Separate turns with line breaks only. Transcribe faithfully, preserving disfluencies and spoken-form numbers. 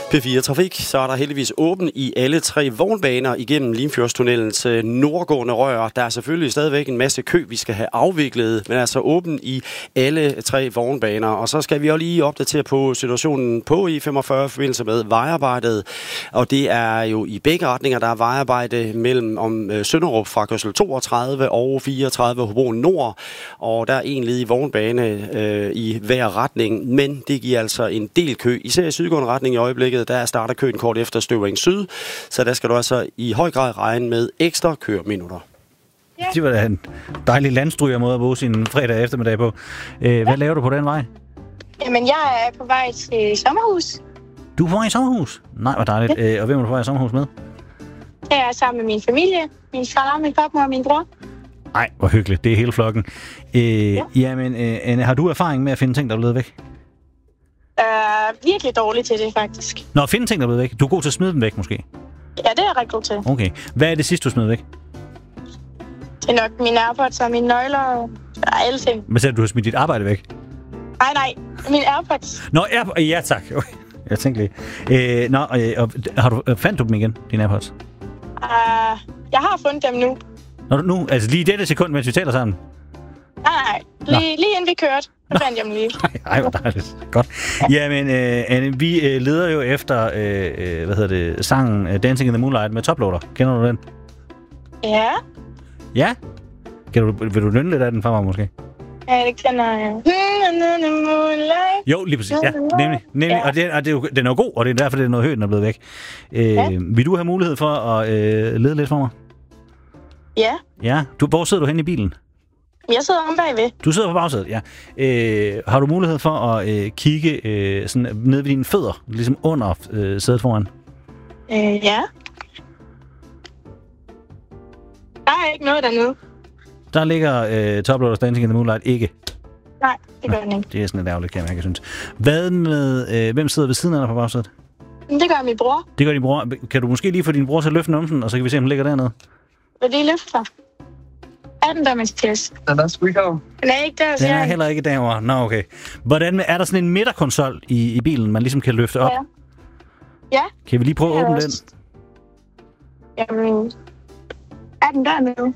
P fire Trafik, så er der heldigvis åben i alle tre vognbaner igennem Limfjordstunnelens nordgående rør. Der er selvfølgelig stadigvæk en masse kø, vi skal have afviklet, men altså åben i alle tre vognbaner. Og så skal vi også lige opdatere på situationen på E femogfyrre i forbindelse med vejarbejdet. Og det er jo i begge retninger, der er vejarbejde mellem om Sønderup fra kørsel toogtredive og fireogtredive Hobro Nord. Og der er en ledig vognbane øh, i hver retning, men det giver altså en del kø, især i sydgående retning i øjeblikket. Der starter køen kort efter Støvring Syd, så der skal du altså i høj grad regne med ekstra køreminutter.
Ja. Det var da en dejlig landstryger måde at bruge sin fredag eftermiddag på. Hvad ja. laver du på den vej?
Jamen, jeg er på vej til sommerhus.
Du er på vej i sommerhus? Nej, hvor dejligt. Ja. Og hvem er du på vej i sommerhus med?
Jeg er sammen med min familie. Min far, min papmor og min bror.
Nej, hvor hyggeligt. Det er hele flokken. Øh, ja. Jamen, øh, Anne, har du erfaring med at finde ting, der er blevet væk?
Jeg er virkelig dårlig til det, faktisk.
Nå, finde ting, der er blevet væk. Du er god til at smide dem væk, måske?
Ja, det er jeg ret god til.
Okay. Hvad er det sidste, du smed væk?
Det er nok mine AirPods og mine nøgler og alle ting.
Hvad sagde du, du har smidt dit arbejde væk?
Nej, nej. Mine AirPods.
Nå, AirPods. Ja, tak. Okay. Jeg tænkte lige. Øh, nå, øh, og har du, fandt du dem igen, dine AirPods?
Uh, jeg har fundet dem nu.
Nå, nu? Altså lige i dette sekund, mens vi taler sammen?
Nej, nej. Lige, lige inden vi kørte, så fandt jeg dem lige.
Ej, hvor dejligt. Godt. Jamen, øh, Anne, vi øh, leder jo efter, øh, hvad hedder det, sangen uh, Dancing in the Moonlight med Toploader. Kender du den?
Ja.
Ja? Kan du, vil du nynne lidt af den for mig, måske?
Ja, det kender jeg.
Jo, lige præcis. Ja, nemlig. nemlig. Ja. Og, det, og det er jo, den er jo god, og det er derfor, det er noget højt, den er blevet væk. Øh, ja. Vil du have mulighed for at øh, lede lidt for mig?
Ja.
Ja. Du, hvor sidder du henne i bilen?
Jeg sidder om bagved.
Du sidder på bagsædet, ja. Øh, har du mulighed for at øh, kigge øh, sådan ned ved dine fødder, ligesom under øh, sædet foran?
Øh, ja. Der er ikke noget dernede.
Der ligger øh, Toploaders Dancing in the Moonlight ikke?
Nej, det gør den ikke.
Det er sådan lidt ærgerligt, kan jeg synes. Hvad med, øh, hvem sidder ved siden af dig på bagsædet?
Det gør min bror.
Det gør din bror. Kan du måske lige få din bror til at løfte numsen, og så kan vi se, om den ligger dernede?
Vil det løfte sig? Er den der, Mathias?
Den er sgu ikke over.
Den er ikke der,
Den er heller ikke derovre. Nå, okay. Hvordan med, er der sådan en midterkonsol i, i bilen, man ligesom kan løfte op?
Ja. Ja.
Kan vi lige prøve at åbne den?
Jamen, er den dernede?